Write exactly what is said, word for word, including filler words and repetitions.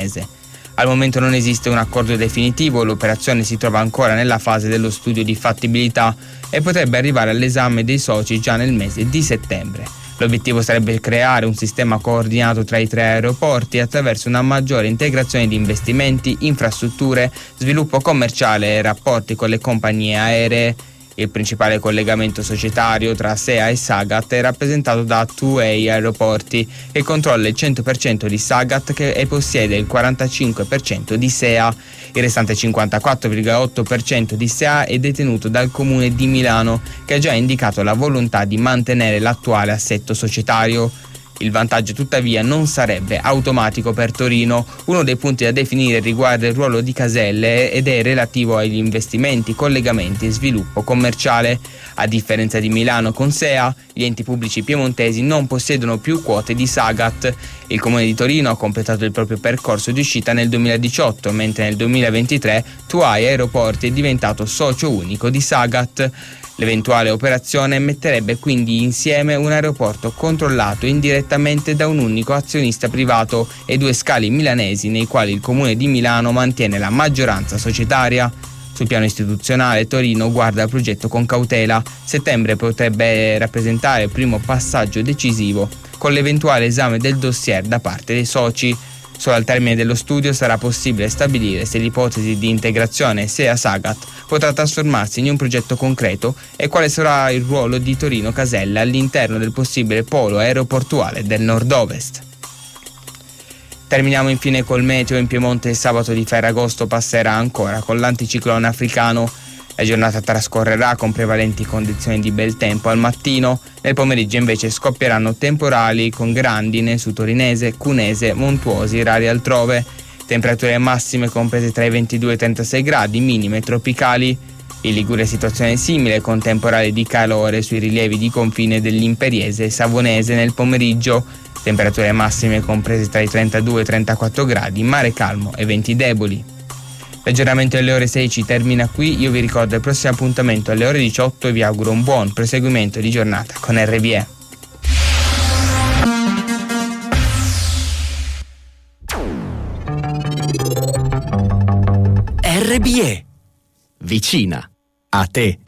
torinese. Al momento non esiste un accordo definitivo, l'operazione si trova ancora nella fase dello studio di fattibilità e potrebbe arrivare all'esame dei soci già nel mese di settembre. L'obiettivo sarebbe creare un sistema coordinato tra i tre aeroporti attraverso una maggiore integrazione di investimenti, infrastrutture, sviluppo commerciale e rapporti con le compagnie aeree. Il principale collegamento societario tra S E A e Sagat è rappresentato da Two Way Aeroporti, che controlla il cento per cento di Sagat che e possiede il quarantacinque per cento di S E A. Il restante cinquantaquattro virgola otto per cento di S E A è detenuto dal Comune di Milano, che ha già indicato la volontà di mantenere l'attuale assetto societario. Il vantaggio tuttavia non sarebbe automatico per Torino. Uno dei punti da definire riguarda il ruolo di Caselle ed è relativo agli investimenti, collegamenti e sviluppo commerciale. A differenza di Milano con S E A, gli enti pubblici piemontesi non possiedono più quote di Sagat. Il Comune di Torino ha completato il proprio percorso di uscita nel duemiladiciotto, mentre nel duemilaventitré Tuai Aeroporti è diventato socio unico di Sagat. L'eventuale operazione metterebbe quindi insieme un aeroporto controllato indirettamente da un unico azionista privato e due scali milanesi nei quali il Comune di Milano mantiene la maggioranza societaria. Sul piano istituzionale Torino guarda al progetto con cautela. Settembre potrebbe rappresentare il primo passaggio decisivo con l'eventuale esame del dossier da parte dei soci. Solo al termine dello studio sarà possibile stabilire se l'ipotesi di integrazione S E A-Sagat potrà trasformarsi in un progetto concreto e quale sarà il ruolo di Torino Caselle all'interno del possibile polo aeroportuale del nord-ovest. Terminiamo infine col meteo. In Piemonte il sabato di Ferragosto passerà ancora con l'anticiclone africano. La giornata trascorrerà con prevalenti condizioni di bel tempo al mattino. Nel pomeriggio invece scoppieranno temporali con grandine su Torinese, Cunese, Montuosi, rari altrove. Temperature massime comprese tra i ventidue e i trentasei gradi, minime tropicali. In Liguria situazione simile con temporali di calore sui rilievi di confine dell'Imperiese e Savonese nel pomeriggio. Temperature massime comprese tra i trentadue e i trentaquattro gradi, mare calmo e venti deboli. L'aggiornamento alle ore sei termina qui. Io vi ricordo il prossimo appuntamento alle ore diciotto e vi auguro un buon proseguimento di giornata con R B E. R B E, vicina a te.